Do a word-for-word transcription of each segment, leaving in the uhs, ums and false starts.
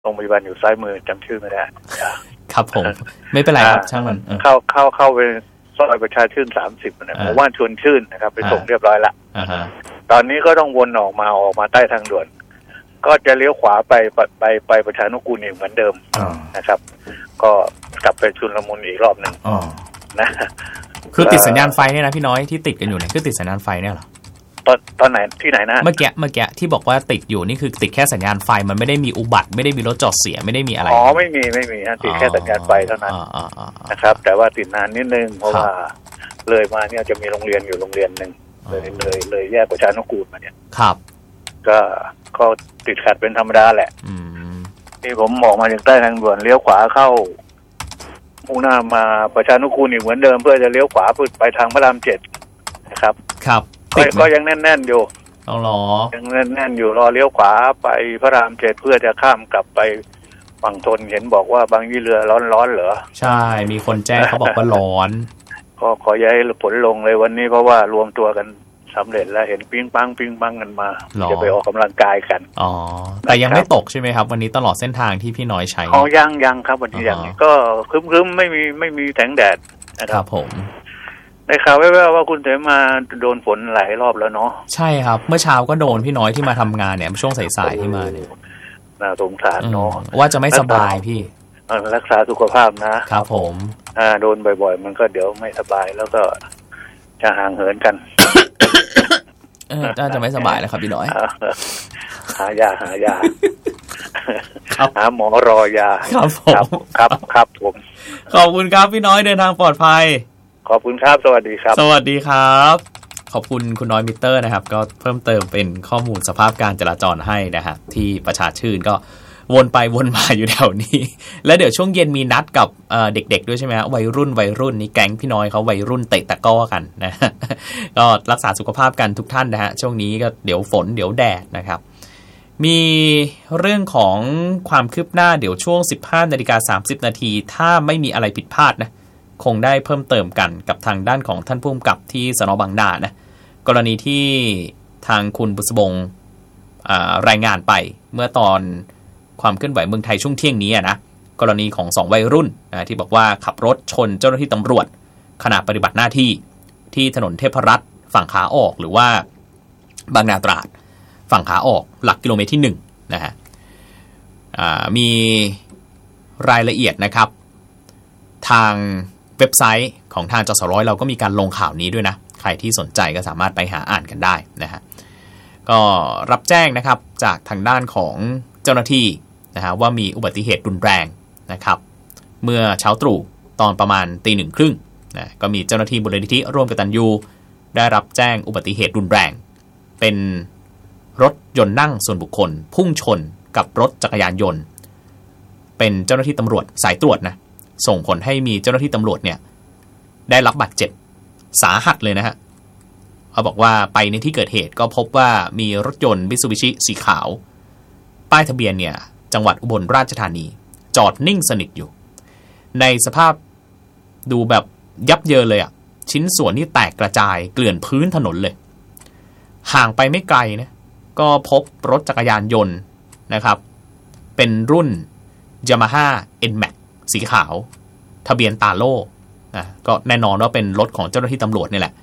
โรงพยาบาลอยู่ซ้ายมือจำชื่อไม่ได้ครับผมไม่เป็นไรครับช่างมันเข้าเข้าเข้าไปซอยประชาชื่นสามสิบนะหมู่บ้านชวนชื่นนะครับไปส่งเรียบร้อยละตอนนี้ก็ต้องวนออกมาออกมาใต้ทางด่วนก็จะเลี้ยวขวาไปไปไปประชานุกูลอีกเหมือนเดิมนะครับก็กลับไปชุลมุนอีกรอบหนึ่งนะคือติดสัญญาณไฟเนี่ยนะพี่น้อยที่ติดกันอยู่เนี่ยคือติดสัญญาณไฟเนี่ยหรอตอนตอนไหนที่ไหนนะเมื่อกี้เมื่อกี้ที่บอกว่าติดอยู่นี่คือติดแค่สัญญาณไฟมันไม่ได้มีอุบัติไม่ได้มีรถจอดเสียไม่ได้มีอะไรอ๋อไม่มีไม่มีติดแค่สัญญาณไฟเท่านั้นนะครับแต่ว่าติดนานนิดนึงเพราะว่าเลยมาเนี่ยจะมีโรงเรียนอยู่โรงเรียนนึงเลยเลยเลยแยกประชานุกูลมาเนี่ยครับก็ก็ติดขัดเป็นธรรมดาแหละนี่ผมออกมาจากใต้ทางด่วนเลี้ยวขวาเข้ามุ่งหน้ามาประชานุกูลอีกเหมือนเดิมเพื่อจะเลี้ยวขวาไปทางพระรามเจ็ดนะครับครับก็ยังแน่นๆอยู่ต้องรอยังแน่นๆอยู่รอเลี้ยวขวาไปพระรามเจ็ดเพื่อจะข้ามกลับไปฝั่งทนเห็นบอกว่าบางยี่เรือร้อนๆเหรอใช่มีคนแจ้งเขาบอกว่าร้อนก็ขอย้ายผลลงเลยวันนี้เพราะว่ารวมตัวกันสำเร็จแล้วเห็นปิ้งปังปิ้งปังกันมาจะไปออกกำลังกายกันอ๋อแต่ยังไม่ตกใช่ไหมครับวันนี้ตลอดเส้นทางที่พี่น้อยใช้อ๋อยังยังครับวันนี้ยังก็ครึ้มๆไม่มีไม่มีแสงแดดนะครับผมในข่าวแว่วๆว่าคุณเสมาโดนฝนหลายรอบแล้วเนาะใช่ครับเมื่อเช้าก็โดนพี่น้อยที่มาทำงานเนี่ยช่วงสายๆที่มาเนี่ยน่าสงสารเนาะว่าจะไม่สบายพี่รักษาสุขภาพนะครับผมอ่าโดนบ่อยๆมันก็เดี๋ยวไม่สบายแล้วก็จะห่างเหินกันเออน่าจะไม่สบายแล้วครับพี่น้อยหายาหายาหาหมอรอยาครับผมครับครับผมขอบคุณครับพี่น้อยเดินทางปลอดภัยขอบคุณครับสวัสดีครับสวัสดีครับขอบคุณคุณน้อยมิเตอร์นะครับก็เพิ่มเติมเป็นข้อมูลสภาพการจราจรให้นะฮะที่ประชาชื่นก็วนไปวนมาอยู่แถวนี้แล้วเดี๋ยวช่วงเย็นมีนัดกับเด็กๆด้วยใช่ไหมฮะวัยรุ่นวัยรุ่นนี่แก๊งพี่น้อยเขาวัยรุ่นเตะตะก้อกันนะก็รักษาสุขภาพกันทุกท่านนะฮะช่วงนี้ก็เดี๋ยวฝนเดี๋ยวแดดนะครับมีเรื่องของความคืบหน้าเดี๋ยวช่วง สิบห้านาฬิกาสามสิบนาทีถ้าไม่มีอะไรผิดพลาดนะคงได้เพิ่มเติมกันกับทางด้านของท่านผู้กำกับที่สน.บางนานะกรณีที่ทางคุณบุษบงรายงานไปเมื่อตอนความเคลื่อนไหวเมืองไทยช่วงเที่ยงนี้นะกรณีของสองวัยรุ่นนะที่บอกว่าขับรถชนเจ้าหน้าที่ตำรวจขณะปฏิบัติหน้าที่ที่ถนนเทพรัตน์ฝั่งขาออกหรือว่าบางนาตราดฝั่งขาออกหลักกิโลเมตรที่หนึ่งนะฮะมีรายละเอียดนะครับทางเว็บไซต์ของทางจสร้อยเราก็มีการลงข่าวนี้ด้วยนะใครที่สนใจก็สามารถไปหาอ่านกันได้นะฮะก็รับแจ้งนะครับจากทางด้านของเจ้าหน้าที่นะฮะว่ามีอุบัติเหตุรุนแรงนะครับเมื่อเช้าตรู่ตอนประมาณตีหนึ่งครึ่งนะก็มีเจ้าหน้าที่มูลนิธิร่วมกตัญญูได้รับแจ้งอุบัติเหตุรุนแรงเป็นรถยนต์นั่งส่วนบุคคลพุ่งชนกับรถจักรยานยนต์เป็นเจ้าหน้าที่ตำรวจสายตรวจนะส่งผลให้มีเจ้าหน้าที่ตำรวจเนี่ยได้รับบาดเจ็บสาหัสเลยนะฮะเขาบอกว่าไปในที่เกิดเหตุก็พบว่ามีรถยนต์มิตซูบิชิสีขาวป้ายทะเบียนเนี่ยจังหวัดอุบลราชธานีจอดนิ่งสนิทอยู่ในสภาพดูแบบยับเยินเลยอ่ะชิ้นส่วนที่แตกกระจายเกลื่อนพื้นถนนเลยห่างไปไม่ไกลนะก็พบรถจักรยานยนต์นะครับเป็นรุ่น Yamaha เอ็น แม็กซ์ สีขาวทะเบียนตาโล่นะก็แน่นอนว่าเป็นรถของเจ้าหน้าที่ตำรวจนี่แหละ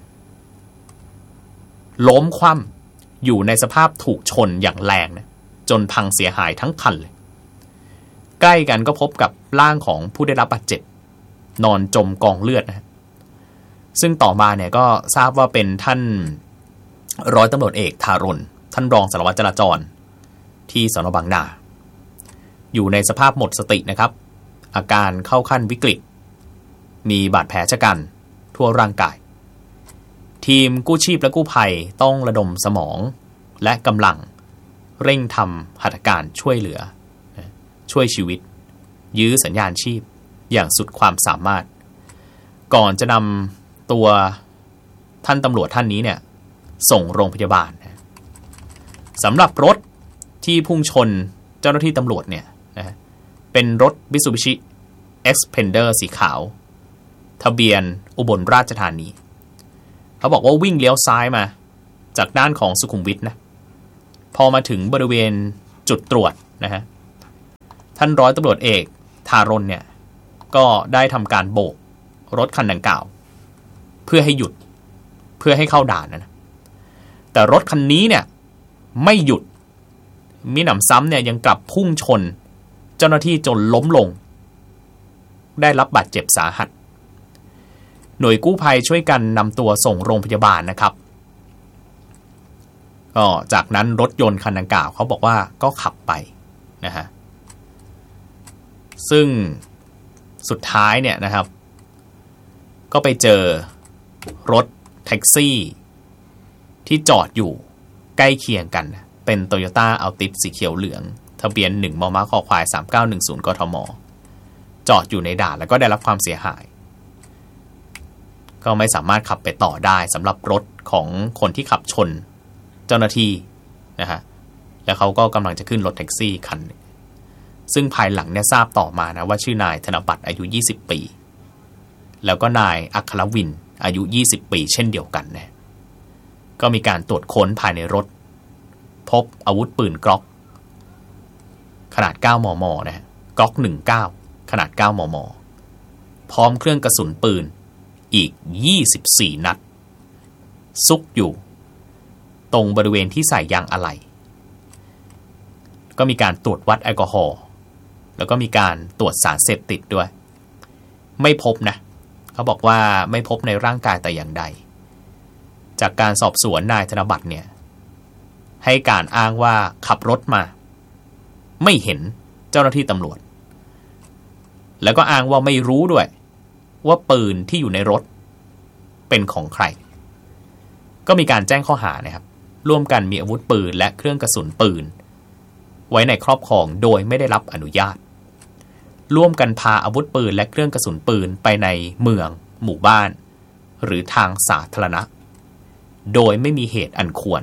ล้มคว่ำอยู่ในสภาพถูกชนอย่างแรงนะจนพังเสียหายทั้งคันเลยใกล้กันก็พบกับร่างของผู้ได้รับบาดเจ็บนอนจมกองเลือดนะซึ่งต่อมาเนี่ยก็ทราบว่าเป็นท่านร้อยตำรวจเอกธารณท่านรองสารวัตรจราจรที่สน.บางนาอยู่ในสภาพหมดสตินะครับอาการเข้าขั้นวิกฤตมีบาดแผลชะกันทั่วร่างกายทีมกู้ชีพและกู้ภัยต้องระดมสมองและกำลังเร่งทำหัตถการช่วยเหลือช่วยชีวิตยื้อสัญญาณชีพอย่างสุดความสามารถก่อนจะนำตัวท่านตำรวจท่านนี้เนี่ยส่งโรงพยาบาลสำหรับรถที่พุ่งชนเจ้าหน้าที่ตำรวจเนี่ยนะเป็นรถ Mitsubishi Xpander สีขาวทะเบียนอุบลราชธานีเขาบอกว่าวิ่งเลี้ยวซ้ายมาจากด้านของสุขุมวิทนะพอมาถึงบริเวณจุดตรวจนะฮะท่านร้อยตำรวจเอกธารณเนี่ยก็ได้ทำการโบกรถคันดังกล่าวเพื่อให้หยุดเพื่อให้เข้าด่านนะแต่รถคันนี้เนี่ยไม่หยุดมิหนำซ้ำเนี่ยยังกลับพุ่งชนเจ้าหน้าที่จนล้มลงได้รับบาดเจ็บสาหัสหน่วยกู้ภัยช่วยกันนำตัวส่งโรงพยาบาลนะครับก็จากนั้นรถยนต์คันดังกล่าวเขาบอกว่าก็ขับไปนะฮะซึ่งสุดท้ายเนี่ยนะครับก็ไปเจอรถแท็กซี่ที่จอดอยู่ใกล้เคียงกันเป็น Toyota Altis สีเขียวเหลืองทะเบียนหนึ่งมมคควายสามเก้าหนึ่งศูนย์กทมจอดอยู่ในด่านแล้วก็ได้รับความเสียหายก็ไม่สามารถขับไปต่อได้สำหรับรถของคนที่ขับชนเจ้าหน้าที่นะฮะแล้วเขาก็กำลังจะขึ้นรถแท็กซี่คันซึ่งภายหลังเนี่ยทราบต่อมานะว่าชื่อนายธนบัตรอายุยี่สิบปีแล้วก็นายอัครวินอายุยี่สิบปีเช่นเดียวกันนะก็มีการตรวจค้นภายในรถพบอาวุธปืนกล็อกขนาดเก้ามมนะฮะกล็อกสิบเก้าขนาดเก้ามมพร้อมเครื่องกระสุนปืนอีกยี่สิบสี่นัดซุกอยู่ตรงบริเวณที่ใส่ยางอะไหล่ก็มีการตรวจวัดแอลกอฮอล์แล้วก็มีการตรวจสารเสพติดด้วยไม่พบนะเขาบอกว่าไม่พบในร่างกายแต่อย่างใดจากการสอบสวนนายธนบัตรเนี่ยให้การอ้างว่าขับรถมาไม่เห็นเจ้าหน้าที่ตำรวจแล้วก็อ้างว่าไม่รู้ด้วยว่าปืนที่อยู่ในรถเป็นของใครก็มีการแจ้งข้อหานะครับร่วมกันมีอาวุธปืนและเครื่องกระสุนปืนไว้ในครอบครองโดยไม่ได้รับอนุญาตร่วมกันพาอาวุธปืนและเครื่องกระสุนปืนไปในเมืองหมู่บ้านหรือทางสาธารณะโดยไม่มีเหตุอันควร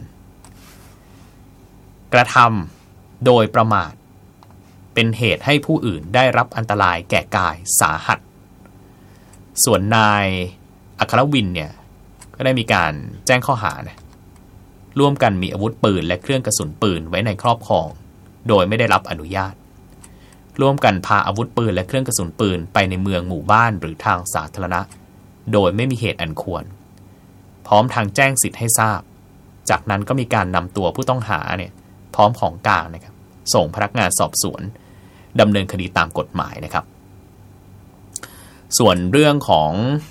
กระทำโดยประมาทเป็นเหตุให้ผู้อื่นได้รับอันตรายแก่กายสาหัสส่วนนายอัครวินเนี่ยก็ได้มีการแจ้งข้อหานะร่วมกันมีอาวุธปืนและเครื่องกระสุนปืนไว้ในครอบครองโดยไม่ได้รับอนุญาตร่วมกันพาอาวุธปืนและเครื่องกระสุนปืนไปในเมืองหมู่บ้านหรือทางสาธารณะโดยไม่มีเหตุอันควรพร้อมทางแจ้งสิทธิ์ให้ทราบจากนั้นก็มีการนำตัวผู้ต้องหาเนี่ยพร้อมของกลางนะครับส่งพนักงานสอบสวนดำเนินคดีตามกฎหมายนะครับส่วนเรื่องของ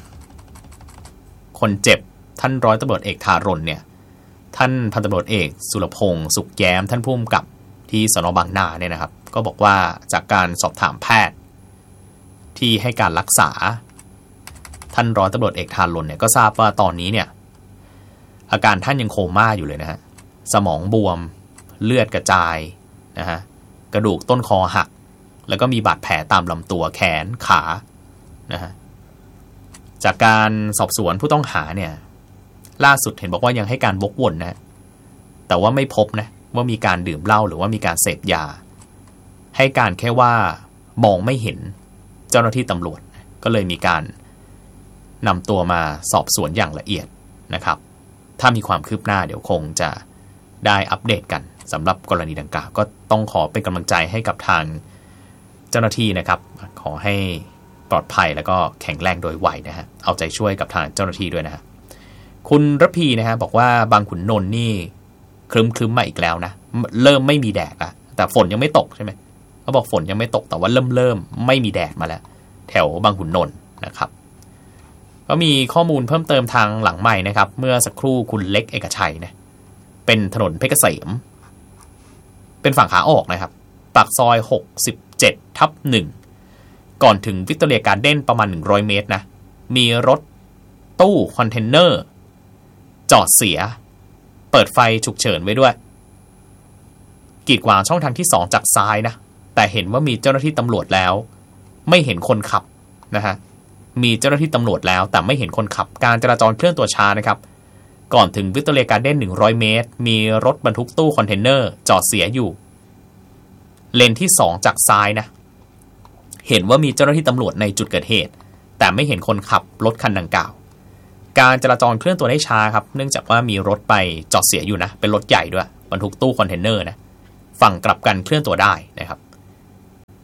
คนเจ็บท่านร้อยตำรวจเอกธารณเนี่ยท่านพันตำรวจเอกสุรพงษ์สุขแย้มท่านผู้กำกับที่สน.บางนาเนี่ยนะครับก็บอกว่าจากการสอบถามแพทย์ที่ให้การรักษาท่านร้อยตำรวจเอกธารณเนี่ยก็ทราบว่าตอนนี้เนี่ยอาการท่านยังโคม่าอยู่เลยนะฮะสมองบวมเลือดกระจายนะฮะกระดูกต้นคอหักแล้วก็มีบาดแผลตามลำตัวแขนขานะฮะจากการสอบสวนผู้ต้องหาเนี่ยล่าสุดเห็นบอกว่ายังให้การวกวนนะแต่ว่าไม่พบนะว่ามีการดื่มเหล้าหรือว่ามีการเสพยาให้การแค่ว่ามองไม่เห็นเจ้าหน้าที่ตำรวจก็เลยมีการนำตัวมาสอบสวนอย่างละเอียดนะครับถ้ามีความคืบหน้าเดี๋ยวคงจะได้อัปเดตกันสำหรับกรณีดังกล่าวก็ต้องขอเป็นกำลังใจให้กับทางเจ้าหน้าที่นะครับขอให้ปลอดภัยแล้วก็แข็งแรงโดยไวนะฮะเอาใจช่วยกับทางเจ้าหน้าที่ด้วยนะฮะคุณระพีนะฮะบอกว่าบางขุนนนท์นี่ครึ้มๆมาอีกแล้วนะเริ่มไม่มีแดดอะแต่ฝนยังไม่ตกใช่ไหมเขาบอกฝนยังไม่ตกแต่ว่าเริ่มเริ่มไม่มีแดดมาแล้วแถวบางขุนนนท์นะครับก็มีข้อมูลเพิ่มเติมทางหลังใหม่นะครับเมื่อสักครู่คุณเล็กเอกชัยนะเป็นถนนเพชรเกษมเป็นฝั่งขาออกนะครับปากซอยหกสิบเจ็ดทับหนึ่งก่อนถึงวิกตอเรียการ์เด้นประมาณหนึ่งร้อยเมตรนะมีรถตู้คอนเทนเนอร์จอดเสียเปิดไฟฉุกเฉินไว้ด้วยกีดขวางช่องทางที่สองจากซ้ายนะแต่เห็นว่ามีเจ้าหน้าที่ตำรวจแล้วไม่เห็นคนขับนะฮะมีเจ้าหน้าที่ตำรวจแล้วแต่ไม่เห็นคนขับการจราจรเคลื่อนตัวช้านะครับก่อนถึงวิกตอเรียการ์เด้นหนึ่งร้อยเมตรมีรถบรรทุกตู้คอนเทนเนอร์จอดเสียอยู่เลนที่สองจากซ้ายนะเห็นว่ามีเจ้าหน้าที่ตำรวจในจุดเกิดเหตุแต่ไม่เห็นคนขับรถคันดังกล่าวการจราจรเคลื่อนตัวได้ช้าครับเนื่องจากว่ามีรถไปจอดเสียอยู่นะเป็นรถใหญ่ด้วยบรรทุกตู้คอนเทนเนอร์นะฝั่งกลับกันเคลื่อนตัวได้นะครับ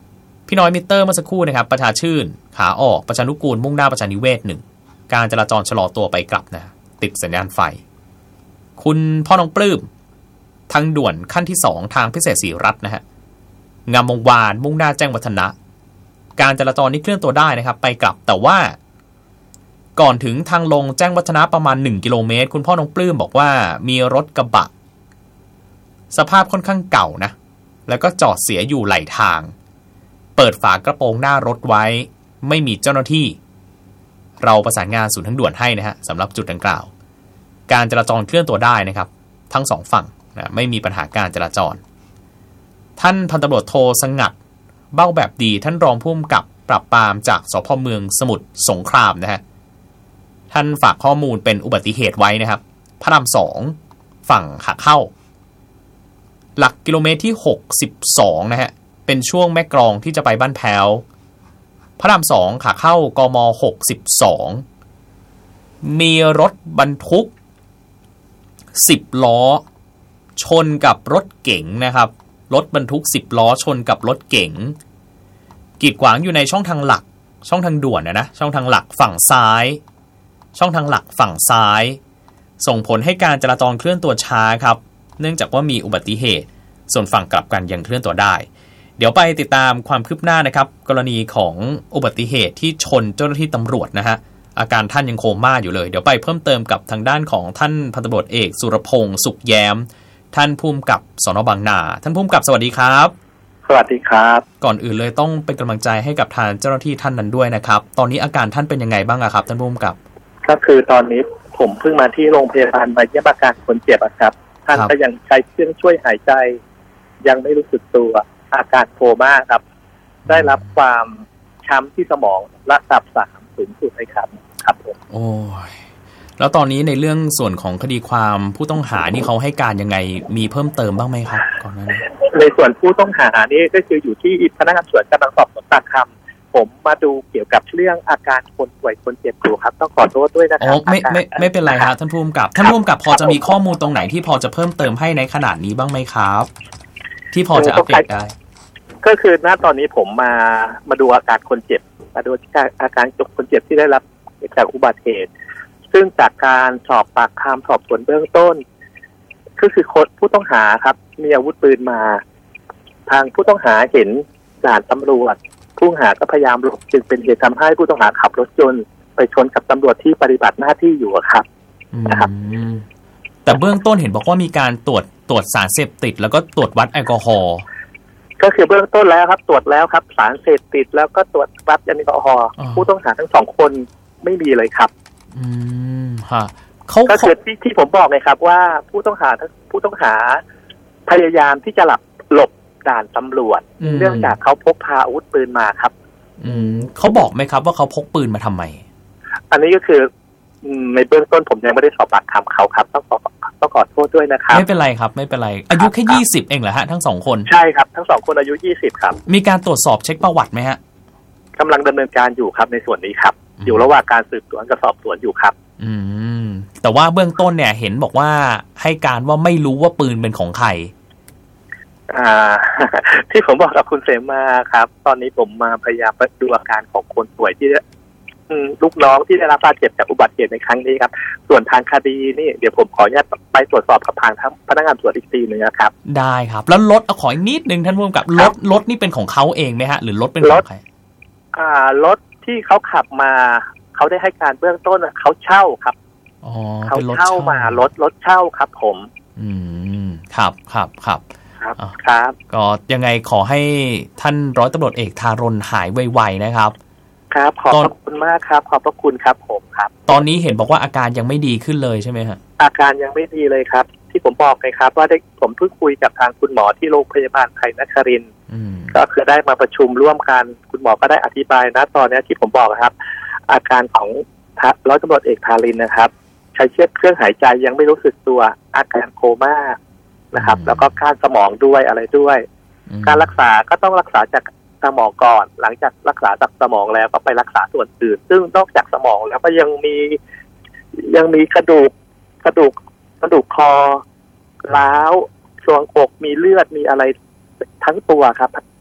พี่น้อยมิเตอร์เมื่อสักครู่นะครับประชาชื่นขาออกประชานุกูลมุ่งหน้าประชานิเวศหนึ่งการจราจรชะลอตัวไปกลับนะติดสัญญาณไฟคุณพ่อน้องปลื้มทางด่วนขั้นที่สองทางพิเศษศรีรัตน์นะฮะงามวงวานมุ่งหน้าแจ้งวัฒนะการจราจรนี่เคลื่อนตัวได้นะครับไปกลับแต่ว่าก่อนถึงทางลงแจ้งวัฒนะประมาณหนึ่งกิโลเมตรคุณพ่อน้องปลื้มบอกว่ามีรถกระบะสภาพค่อนข้างเก่านะแล้วก็จอดเสียอยู่ไหลทางเปิดฝากระโปรงหน้ารถไว้ไม่มีเจ้าหน้าที่เราประสานงานศูนย์ทางด่วนให้นะฮะสำหรับจุดดังกล่าวการจราจรเคลื่อนตัวได้นะครับทั้งสองฝั่งนะไม่มีปัญหาการจราจรท่านพันตำรวจโทสงัดเบ้าแบบดีท่านรองผู้กำกับปราบปรามจากสภ.เมืองสมุทรสงครามนะฮะท่านฝากข้อมูลเป็นอุบัติเหตุไว้นะครับพระรามสองฝั่งขาเข้าหลักกิโลเมตรที่หกสิบสองนะฮะเป็นช่วงแม่กลองที่จะไปบ้านแพ้วพระรามสองขาเข้ากมหกสิบสองมีรถบรรทุกสิบล้อชนกับรถเก๋งนะครับรถบรรทุกสิบล้อชนกับรถเก๋งกีดขวางอยู่ในช่องทางหลักช่องทางด่วนนะนะช่องทางหลักฝั่งซ้ายช่องทางหลักฝั่งซ้ายส่งผลให้การจราจรเคลื่อนตัวช้าครับเนื่องจากว่ามีอุบัติเหตุส่วนฝั่งกลับกันยังเคลื่อนตัวได้เดี๋ยวไปติดตามความคืบหน้านะครับกรณีของอุบัติเหตุที่ชนเจ้าหน้าที่ตำรวจนะฮะอาการท่านยังโคม่าอยู่เลยเดี๋ยวไปเพิ่มเติมกับทางด้านของท่านพันตำรวจเอกสุรพงษ์สุขแย้มท่านผู้กำกับสน.บางนาท่านผู้กำกับสวัสดีครับสวัสดีครับก่อนอื่นเลยต้องเป็นกำลังใจให้กับทางเจ้าหน้าที่ท่านนั้นด้วยนะครับตอนนี้อาการท่านเป็นยังไงบ้างครับท่านผู้กำกับก็คือตอนนี้ผมเพิ่งมาที่โรงพยาบาลมาเยี่ยมอาการคนเจ็บครับท่านก็ยังใช้เครื่องช่วยหายใจยังไม่รู้สึกตัวอาการโคม่าครับได้รับความช้ำที่สมองระดับสามสูงสุดเลยครับครับผมโอ้ยแล้วตอนนี้ในเรื่องส่วนของคดีความผู้ต้องหานี่เขาให้การยังไงมีเพิ่มเติมบ้างไหมครับก่อนหน้านี้ในส่วนผู้ต้องหานี่ก็คืออยู่ที่พนักงานสอบสวนกำลังสอบสวนปากคำผมมาดูเกี่ยวกับเรื่องอาการคนป่วยคนเจ็บอยู่ครับต้องขอโทษด้วยนะครับอ๋อไม่ไม่ไม่เป็นไรครับท่านผู้กำกับท่านผู้กำกับพอจะมีข้อมูลตรงไหนที่พอจะเพิ่มเติมให้ในขนาดนี้บ้างไหมครับที่พอจะอัปเดตได้ก็คือณตอนนี้ผมมามาดูอาการคนเจ็บมาดูอาการคนเจ็บที่ได้รับจากอุบัติเหตุซึ่งจากการสอบปากคำสอบสวนเบื้องต้นก็คือคนผู้ต้องหาครับมีอาวุธปืนมาทางผู้ต้องหาเห็นด่านตำรวจผู้ต้องหาก็พยายามหลบจึงเป็นเหตุทำให้ผู้ต้องหาขับรถยนต์ไปชนกับตำรวจที่ปฏิบัติหน้าที่อยู่ครับนะครับแต่เบื้องต้นเห็นบอกว่ามีการตรวจตรวจสารเสพติดแล้วก็ตรวจวัดแอลกอฮอล์ก็คือเบื้องต้นแล้วครับตรวจแล้วครับสารเสพติดแล้วก็ตรวจวัดแอลกอฮอล์ผู้ต้องหาทั้งสองคนไม่มีเลยครับอืมฮะเขาก็คือที่ที่ผมบอกเลยครับว่าผู้ต้องหาทั้งผู้ต้องหาพยายามที่จะหลับหลบด่านตำรวจเนื่องจากเขาพกพาอาวุธปืนมาครับอืมเขาบอกไหมครับว่าเขาพกปืนมาทำไมอันนี้ก็คือในเบื้องต้นผมยังไม่ได้สอบปากคำเขาครับต้องขอต้องขอโทษด้วยนะครับไม่เป็นไรครับไม่เป็นไรอายุแค่ยี่สิบเองเหรอฮะทั้งสองคนใช่ครับทั้งสองคนอายุยี่สิบครับมีการตรวจสอบเช็คประวัติไหมฮะกำลังดำเนินการอยู่ครับในส่วนนี้ครับอยู่ระหว่างการสืบสวนกับสอบสวนอยู่ครับอืมแต่ว่าเบื้องต้นเนี่ยเห็นบอกว่าให้การว่าไม่รู้ว่าปืนเป็นของใครอ่าที่ผมบอกกับคุณเสมาครับตอนนี้ผมมาพยายามดูอาการของคนป่วยที่ลูกน้องที่ได้รับบาดเจ็บจากอุบัติเหตุในครั้งนี้ครับส่วนทางคดีนี่เดี๋ยวผมขออนุญาตไปตรวจสอบกับทางพนักงานสอบสวนอีกทีนึงนะครับได้ครับแล้วรถเอาขออีกนิดนึงท่านผู้กำกับรถรถนี่เป็นของเขาเองไหมฮะหรือรถเป็นของใครอ่ารถที่เขาขับมาเขาได้ให้การเบื้องต้นเขาเช่าครับอ๋อเขาเช่ามารถรถเช่าครับผมอืมครับครับครับครับครับก็ยังไงขอให้ท่านร้อยตำรวจเอกธารณหายไวๆนะครับครับขอบพระคุณมากครับขอบพระคุณครับผมครับตอนนี้เห็นบอกว่าอาการยังไม่ดีขึ้นเลยใช่ไหมฮะอาการยังไม่ดีเลยครับที่ผมบอกไงครับว่าได้ผมเพิ่งคุยกับทางคุณหมอที่โรงพยาบาลไทยนครินทร์ก็คือได้มาประชุมร่วมกันคุณหมอก็ได้อธิบายนะตอนนี้ที่ผมบอกครับอาการของร้อยตำรวจเอกธารินนะครับใช้เครื่องหายใจยังไม่รู้สึกตัวอาการโคม่านะครับแล้วก็ก้านสมองด้วยอะไรด้วยการรักษาก็ต้องรักษาจากสมองก่อนหลังจากรักษาจากสมองแล้วก็ไปรักษาส่วนอื่นซึ่งนอกจากสมองแล้วก็ยังมียังมีกระดูกกระดูกกระดูกคอร้าวทรวงอกมีเลือดมีอะไรทั้งตัวครับค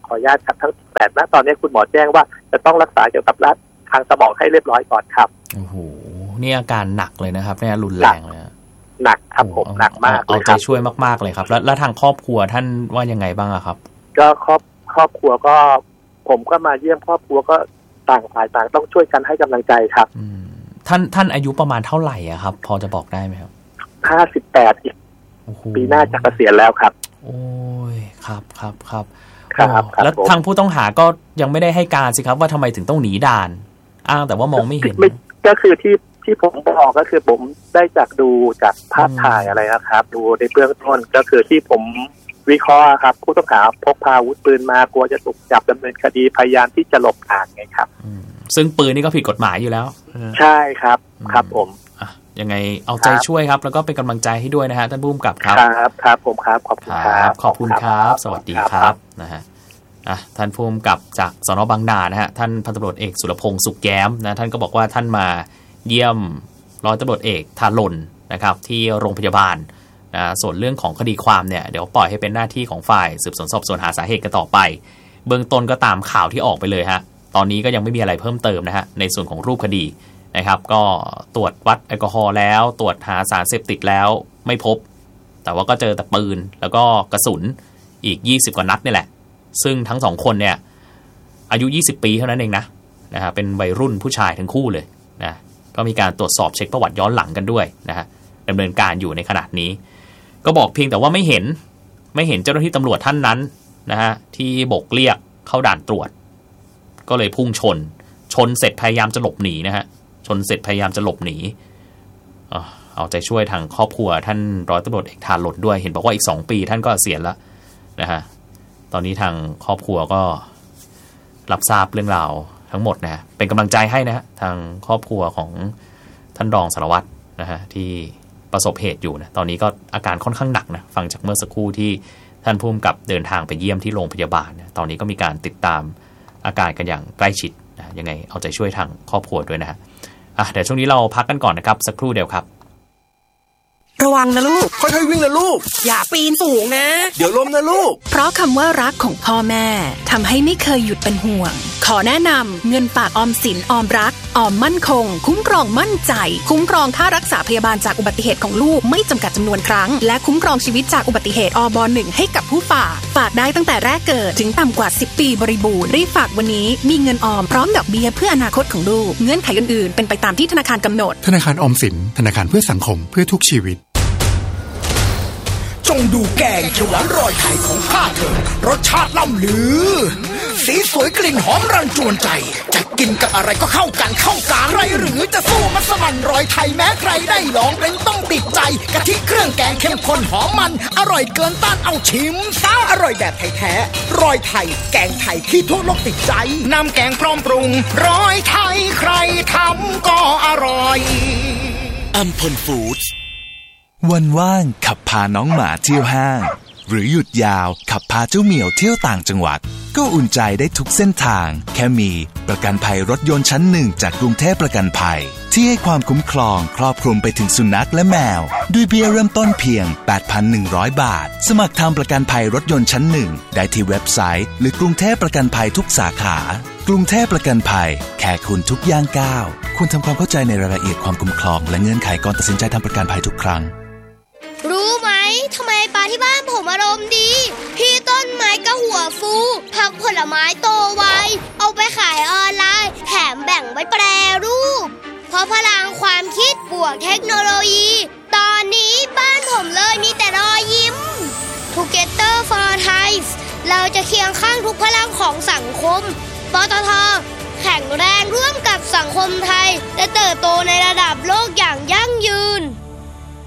ขออนุญาตครับทั้งแปดนะตอนนี้คุณหมอแจ้งว่าจะต้องรักษาเกี่ยวกับรัดทางสมองให้เรียบร้อยก่อนครับโอ้โหนี่อาการหนักเลยนะครับเนี่ยรุนแรงเลยหนักครับผมหนักมากเอาใจช่วยมากๆเลยครับแล้วแล้วทางครอบครัวท่านว่ายังไงบ้างครับก็ครอบครอบครัวก็ผมก็มาเยี่ยมครอบครัวก็ต่างฝ่ายต่างต้องช่วยกันให้กำลังใจครับท่านท่านอายุประมาณเท่าไหร่อะครับพอจะบอกได้ไหมครับห้าสิบแปดอีกปีหน้าจะเกษียณแล้วครับโอ้ยครับครับครับครับแล้วทางผู้ต้องหาก็ยังไม่ได้ให้การสิครับว่าทำไมถึงต้องหนีด่านอ้างแต่ว่ามองไม่เห็นก็คือที่ที่ผมบอกก็คือผมได้จากดูจากภาพถ่ายอะไรนะครับดูในเบื้องต้นก็คือที่ผมวิเคราะห์ครับผู้ต้องหาพกพาอาวุธปืนมากลัวจะถูกจับดำเนินคดีพยายามที่จะหลบหนีไงครับซึ่งปืนนี่ก็ผิดกฎหมายอยู่แล้วใช่ครับครับผมยังไงเอาใจช่วยครับแล้วก็เป็นกำลังใจให้ด้วยนะฮะท่านผู้กำกับครับครับครับผมครับขอบคุณครับขอบคุณครับสวัสดีครับนะฮะอ่ะท่านผู้กำกับจากสน.บางนานะฮะท่านพันตำรวจเอกสุรพงษ์สุขแย้มนะท่านก็บอกว่าท่านมาเยี่ยมร้อยตำรวจเอกธารณนะครับที่โรงพยาบาลนะส่วนเรื่องของคดีความเนี่ยเดี๋ยวปล่อยให้เป็นหน้าที่ของฝ่ายสืบสวนสอบสวนหาสาเหตุกันต่อไปเบื้องต้นก็ตามข่าวที่ออกไปเลยฮะตอนนี้ก็ยังไม่มีอะไรเพิ่มเติมนะฮะในส่วนของรูปคดีนะครับก็ตรวจวัดแอลกอฮอล์แล้วตรวจหาสารเสพติดแล้วไม่พบแต่ว่าก็เจอแต่ปืนแล้วก็กระสุนอีกยี่สิบกว่านัดนี่แหละซึ่งทั้งสองคนเนี่ยอายุยี่สิบปีเท่านั้นเองนะนะฮะเป็นวัยรุ่นผู้ชายทั้งคู่เลยนะก็มีการตรวจสอบเช็คประวัติย้อนหลังกันด้วยนะฮะดำเนินการอยู่ในขณะนี้ก็บอกเพียงแต่ว่าไม่เห็นไม่เห็นเจ้าหน้าที่ตำรวจท่านนั้นนะฮะที่โบกเรียกเข้าด่านตรวจก็เลยพุ่งชนชนเสร็จพยายามจะหลบหนีนะฮะชนเสร็จพยายามจะหลบหนีเอาใจช่วยทางครอบครัวท่านร้อยตำรวจเอกธารณด้วยเห็นบอกว่าอีกสองปีท่านก็เกษียณแล้วนะฮะตอนนี้ทางครอบครัวก็รับทราบเรื่องราวทั้งหมดนะเป็นกำลังใจให้นะฮะทางครอบครัวของท่านรองสารวัตรนะฮะที่ประสบเหตุอยู่นะตอนนี้ก็อาการค่อนข้างหนักนะฟังจากเมื่อสักครู่ที่ท่านผู้กำกับเดินทางไปเยี่ยมที่โรงพยาบาลนะตอนนี้ก็มีการติดตามอาการกันอย่างใกล้ชิดนะยังไงเอาใจช่วยทางครอบครัวด้วยนะฮะอ่ะเดี๋ยวช่วงนี้เราพักกันก่อนนะครับสักครู่เดียวครับระวังนะลูกค่อยๆวิ่งนะลูกอย่าปีนสูงนะเดี๋ยวล้มนะลูกเพราะคำว่ารักของพ่อแม่ทำให้ไม่เคยหยุดเป็นห่วงขอแนะนำเงินฝากออมสินออมรักออมมั่นคงคุ้มครองมั่นใจคุ้มครองค่ารักษาพยาบาลจากอุบัติเหตุของลูกไม่จำกัดจำนวนครั้งและคุ้มครองชีวิตจากอุบัติเหตุอบหนึ่งให้กับผู้ฝากฝากได้ตั้งแต่แรกเกิดถึงต่ำกว่าสิบปีบริบูรณ์รีบฝากวันนี้มีเงินออมพร้อมดอกเบี้ยเพื่ออนาคตของลูกเงื่อนไขอื่นๆเป็นไปตามที่ธนาคารกำหนดธนาคารออมสินธนาคารเพื่อสังคมเพื่อทุกชีวิตจงดูแกงเขียวหวานรอยไข่ของข้าเถิดรสชาติล่ำลือสีสวยกลิ่นหอมรันจวนใจจะกินกับอะไรก็เข้ากันเข้ากันใครหรือจะสู้มัสมั่นรอยไทยแม้ใครได้ลองเป็นต้องติดใจกะทิเครื่องแกงเข้มข้นหอมมันอร่อยเกินต้านเอาชิมซะอร่อยแบบแท้ๆรอยไทยแกงไทยที่ทั่วโลกติดใจน้ำแกงพร้อมปรุงรอยไทยใครทำก็อร่อยอัมพลฟู้ดวันว่างขับพาน้องหมาเที่ยวห้างหรือหยุดยาวขับพาเจ้าเหมียวเที่ยวต่างจังหวัดก็อุ่นใจได้ทุกเส้นทางแค่มีประกันภัยรถยนต์ชั้นหนึ่งจากกรุงเทพประกันภัยที่ให้ความคุ้มครองครอบคลุมไปถึงสุนัขและแมวด้วยเบี้ยเริ่มต้นเพียง แปดพันหนึ่งร้อย บาทสมัครทำประกันภัยรถยนต์ชั้นหนึ่งได้ที่เว็บไซต์หรือกรุงเทพประกันภัยทุกสาขากรุงเทพประกันภัยแค่คุณทุกย่างก้าวคุณทำความเข้าใจในรายละเอียดความคุ้มครองและเงื่อนไขก่อนตัดสินใจทำประกันภัยทุกครั้งรู้ไหมทำไมปลาที่บ้านผมอารมณ์ดีพี่ต้นไม้ก็หัวฟูผักผลไม้โตไวเอาไปขายออนไลน์แถมแบ่งไว้แปรรูปเพราะพลังความคิดบวกเทคโนโลยีตอนนี้บ้านผมเลยมีแต่รอยยิ้ม Together for Thai เราจะเคียงข้างทุกพลังของสังคมปตท.แข็งแรงร่วมกับสังคมไทยและเติบโตในระดับโลกอย่างยั่ง